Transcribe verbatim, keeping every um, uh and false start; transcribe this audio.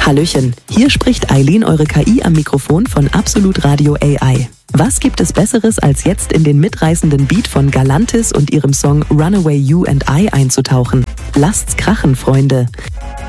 Hallöchen, hier spricht Eileen, eure K I am Mikrofon von Absolut Radio A I. Was gibt es Besseres, als jetzt in den mitreißenden Beat von Galantis und ihrem Song Runaway You and I einzutauchen? Lasst's krachen, Freunde!